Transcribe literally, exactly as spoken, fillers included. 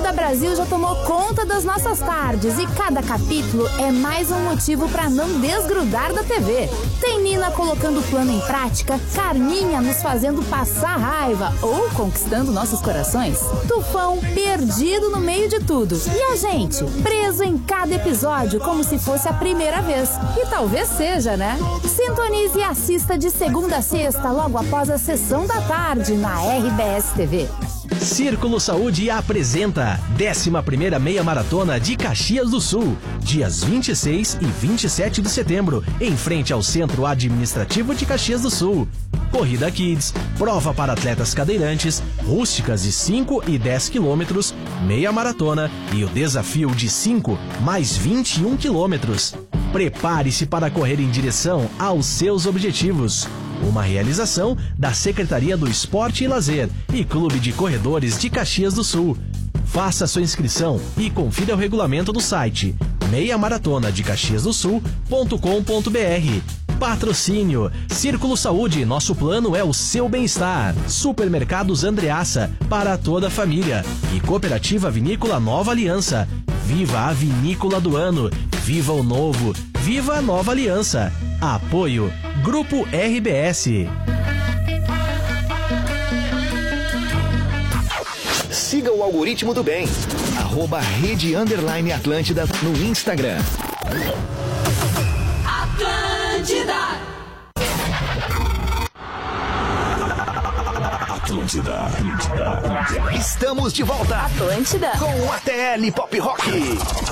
Atlântida Brasil já tomou conta das nossas tardes e cada capítulo é mais um motivo para não desgrudar da T V. Tem Nina colocando o plano em prática, Carminha nos fazendo passar raiva ou conquistando nossos corações, Tufão perdido no meio de tudo e a gente preso em cada episódio como se fosse a primeira vez. E talvez seja, né? Sintonize e assista de segunda a sexta logo após a sessão da tarde na R B S T V. Círculo Saúde apresenta décima primeira Meia Maratona de Caxias do Sul, dias vinte e seis e vinte e sete de setembro, em frente ao Centro Administrativo de Caxias do Sul. Corrida Kids, prova para atletas cadeirantes, rústicas de cinco e dez quilômetros, meia maratona e o desafio de cinco mais vinte e um quilômetros. Prepare-se para correr em direção aos seus objetivos. Uma realização da Secretaria do Esporte e Lazer e Clube de Corredores de Caxias do Sul. Faça sua inscrição e confira o regulamento no site meia maratona de caxias do sul ponto com ponto br. Patrocínio Círculo Saúde, nosso plano é o seu bem-estar. Supermercados Andreaça, para toda a família. E Cooperativa Vinícola Nova Aliança. Viva a vinícola do ano. Viva o novo. Viva a Nova Aliança. Apoio Grupo R B S. Siga o algoritmo do bem. Arroba Rede Underline Atlântida no Instagram. Atlântida. Atlântida. Atlântida. Estamos de volta. Atlântida. Com o A T L Pop Rock.